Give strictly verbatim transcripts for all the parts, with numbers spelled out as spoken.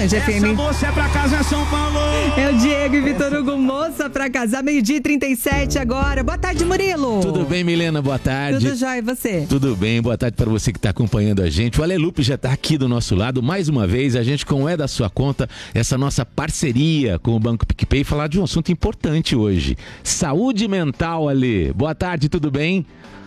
Band F M. Essa moça é pra casar São Paulo. É o Diego e Vitor Hugo, moça pra casar, meio-dia e trinta e sete agora. Boa tarde, Murilo. Tudo bem, Milena? Boa tarde. Tudo jóia, e você? Tudo bem, boa tarde para você que está acompanhando a gente. O Alelupe já está aqui do nosso lado, mais uma vez, a gente com o É da Sua Conta, essa nossa parceria com o Banco PicPay, falar de um assunto importante hoje. Saúde mental, Ale. Boa tarde, tudo bem?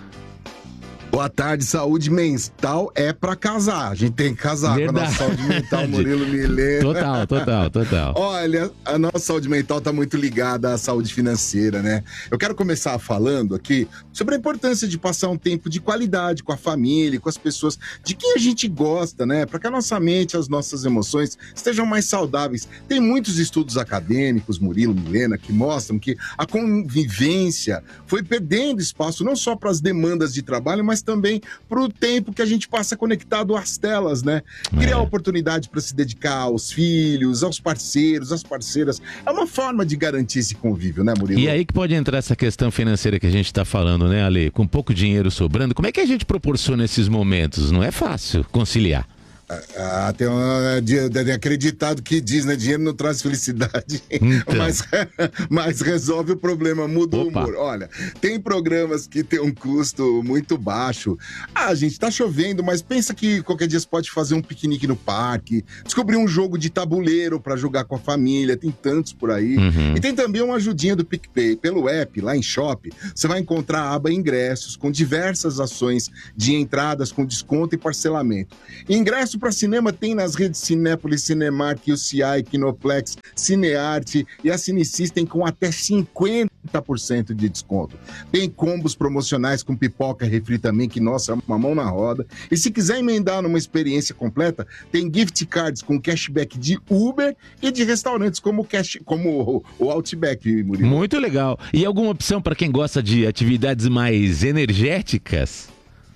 Boa tarde, saúde mental é pra casar. A gente tem que casar Verdade. com a nossa saúde mental, Murilo, Milena. Total, total, total. Olha, a nossa saúde mental tá muito ligada à saúde financeira, né? Eu quero começar falando aqui sobre a importância de passar um tempo de qualidade com a família, com as pessoas de quem a gente gosta, né? Para que a nossa mente, as nossas emoções estejam mais saudáveis. Tem muitos estudos acadêmicos, Murilo, Milena, que mostram que a convivência foi perdendo espaço não só para as demandas de trabalho, mas também para o tempo que a gente passa conectado às telas, né? Criar é. oportunidade para se dedicar aos filhos, aos parceiros, às parceiras. É uma forma de garantir esse convívio, né, Murilo? E aí que pode entrar essa questão financeira que a gente está falando, né, Ale? Com pouco dinheiro sobrando, como é que a gente proporciona esses momentos? Não é fácil conciliar. Ah, tem, uma, tem acreditado que diz, né? Dinheiro não traz felicidade, então. mas, mas resolve o problema, muda Opa. o humor. Olha, tem programas que tem um custo muito baixo. Ah, gente, tá chovendo, mas pensa que qualquer dia você pode fazer um piquenique no parque, descobrir um jogo de tabuleiro pra jogar com a família, tem tantos por aí. Uhum. E tem também uma ajudinha do PicPay. Pelo app, lá em Shop, você vai encontrar a aba Ingressos, com diversas ações de entradas com desconto e parcelamento. Ingresso para cinema tem nas redes Cinépolis, Cinemark, U C I, Kinoplex, Cinearte e a Cinesystem com até cinquenta por cento de desconto. Tem combos promocionais com pipoca, refri também, que nossa, é uma mão na roda. E se quiser emendar numa experiência completa, tem gift cards com cashback de Uber e de restaurantes como, cash, como o, o Outback, Murilo. Muito legal. E alguma opção para quem gosta de atividades mais energéticas?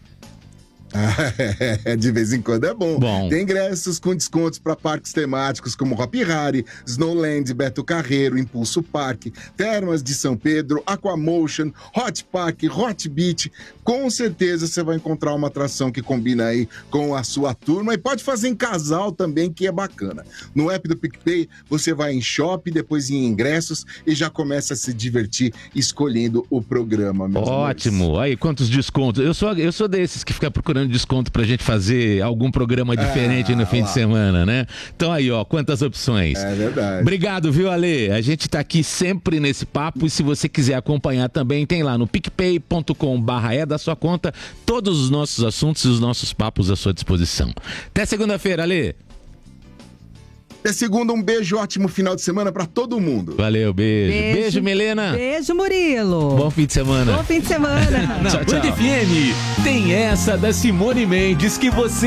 De vez em quando é bom. bom. Tem ingressos com descontos para parques temáticos como Hopi Hari, Snowland, Beto Carreiro, Impulso Parque, Termas de São Pedro, Aquamotion, Hot Park, Hot Beach. Com certeza você vai encontrar uma atração que combina aí com a sua turma e pode fazer em casal também, que é bacana. No app do PicPay, você vai em Shop, depois em Ingressos e já começa a se divertir escolhendo o programa. Ótimo. Amores. Aí, quantos descontos? Eu sou, eu sou desses que fica procurando desconto pra gente fazer algum programa diferente ah, no fim lá. de semana, né? Então aí, ó, quantas opções. É verdade. Obrigado, viu, Ale? A gente tá aqui sempre nesse papo e se você quiser acompanhar também, tem lá no picpay ponto com barra é da sua conta todos os nossos assuntos e os nossos papos à sua disposição. Até segunda-feira, Ale. Até segunda, um beijo, ótimo final de semana pra todo mundo. Valeu, beijo. Beijo, beijo Milena. Beijo, Murilo. Bom fim de semana. Bom fim de semana. Na Band F M tem essa da Simone Mendes que você